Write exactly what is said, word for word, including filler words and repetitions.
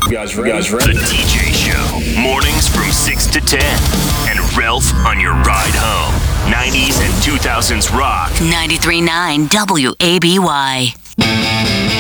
You guys ready? You guys ready? The T J Show. Mornings from six to ten. And Ralph on your ride home. nineties and two thousands rock. ninety-three point nine W A B Y.